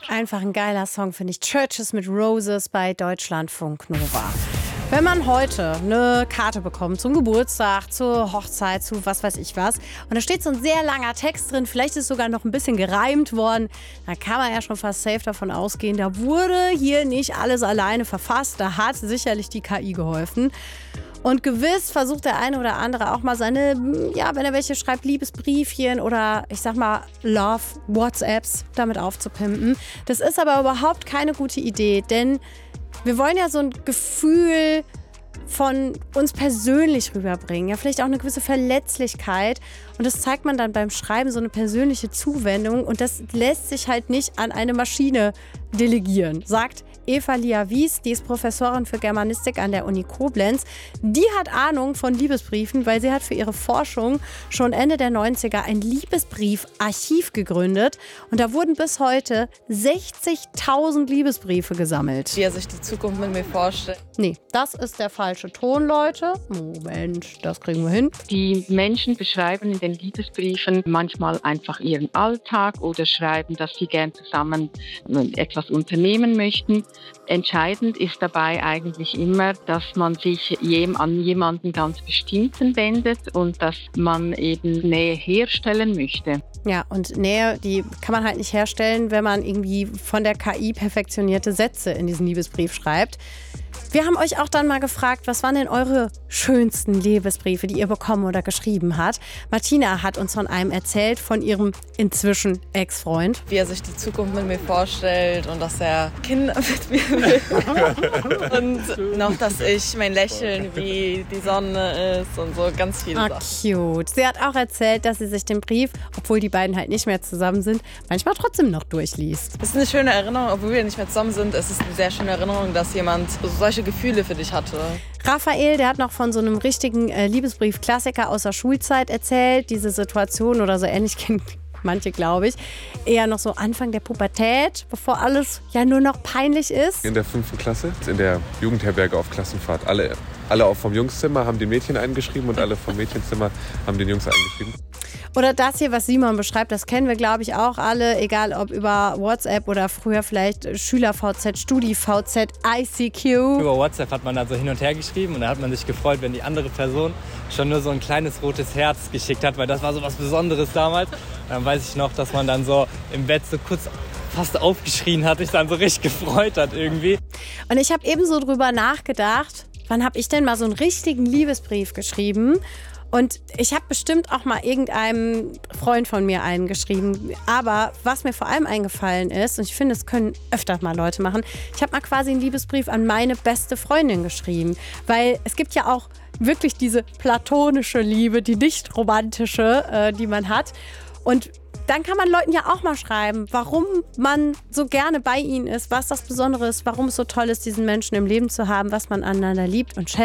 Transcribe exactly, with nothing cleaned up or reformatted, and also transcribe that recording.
Einfach ein geiler Song, finde ich. Churches mit Roses bei Deutschlandfunk Nova. Wenn man heute eine Karte bekommt zum Geburtstag, zur Hochzeit, zu was weiß ich was, und da steht so ein sehr langer Text drin, vielleicht ist sogar noch ein bisschen gereimt worden, dann kann man ja schon fast safe davon ausgehen, da wurde hier nicht alles alleine verfasst, da hat sicherlich die K I geholfen. Und gewiss versucht der eine oder andere auch mal seine, ja, wenn er welche schreibt, Liebesbriefchen oder ich sag mal Love-WhatsApps damit aufzupimpen. Das ist aber überhaupt keine gute Idee, denn wir wollen ja so ein Gefühl von uns persönlich rüberbringen, ja, vielleicht auch eine gewisse Verletzlichkeit. Und das zeigt man dann beim Schreiben, so eine persönliche Zuwendung. Und das lässt sich halt nicht an eine Maschine delegieren, sagt Eva Lia-Wies, die ist Professorin für Germanistik an der Uni Koblenz. Die hat Ahnung von Liebesbriefen, weil sie hat für ihre Forschung schon Ende der neunziger ein Liebesbriefarchiv gegründet. Und da wurden bis heute sechzigtausend Liebesbriefe gesammelt. Wie er sich die Zukunft mit mir vorstellt. Nee, das ist der falsche Ton, Leute. Moment, das kriegen wir hin. Die Menschen beschreiben in den Liebesbriefen manchmal einfach ihren Alltag oder schreiben, dass sie gern zusammen etwas unternehmen möchten. Entscheidend ist dabei eigentlich immer, dass man sich an jemanden ganz Bestimmten wendet und dass man eben Nähe herstellen möchte. Ja, und Nähe, die kann man halt nicht herstellen, wenn man irgendwie von der K I perfektionierte Sätze in diesen Liebesbrief schreibt. Wir haben euch auch dann mal gefragt, was waren denn eure schönsten Liebesbriefe, die ihr bekommen oder geschrieben habt. Martina hat uns von einem erzählt, von ihrem inzwischen Ex-Freund. Wie er sich die Zukunft mit mir vorstellt und dass er Kinder mit mir will. Und noch, dass ich mein Lächeln wie die Sonne ist und so ganz viele ah, Sachen. Cute. Sie hat auch erzählt, dass sie sich den Brief, obwohl die beiden halt nicht mehr zusammen sind, manchmal trotzdem noch durchliest. Es ist eine schöne Erinnerung, obwohl wir nicht mehr zusammen sind. Es ist eine sehr schöne Erinnerung, dass jemand solche Gefühle für dich hatte. Raphael, der hat noch von so einem richtigen äh, Liebesbrief-Klassiker aus der Schulzeit erzählt. Diese Situation oder so ähnlich kennen manche, glaube ich, eher noch so Anfang der Pubertät, bevor alles ja nur noch peinlich ist. In der fünften Klasse, in der Jugendherberge auf Klassenfahrt. Alle, alle auch vom Jungszimmer haben den Mädchen eingeschrieben und alle vom Mädchenzimmer haben den Jungs eingeschrieben. Oder das hier, was Simon beschreibt, das kennen wir, glaube ich, auch alle, egal ob über WhatsApp oder früher vielleicht Schüler-V Z, Studi-V Z, I C Q. Über WhatsApp hat man dann so hin und her geschrieben und da hat man sich gefreut, wenn die andere Person schon nur so ein kleines rotes Herz geschickt hat, weil das war so was Besonderes damals. Dann weiß ich noch, dass man dann so im Bett so kurz fast aufgeschrien hat, sich dann so richtig gefreut hat irgendwie. Und ich habe eben so drüber nachgedacht, wann habe ich denn mal so einen richtigen Liebesbrief geschrieben? Und ich habe bestimmt auch mal irgendeinem Freund von mir einen geschrieben. Aber was mir vor allem eingefallen ist, und ich finde, das können öfter mal Leute machen, ich habe mal quasi einen Liebesbrief an meine beste Freundin geschrieben. Weil es gibt ja auch wirklich diese platonische Liebe, die nicht romantische, äh, die man hat. Und dann kann man Leuten ja auch mal schreiben, warum man so gerne bei ihnen ist, was das Besondere ist, warum es so toll ist, diesen Menschen im Leben zu haben, was man aneinander liebt und schätzt.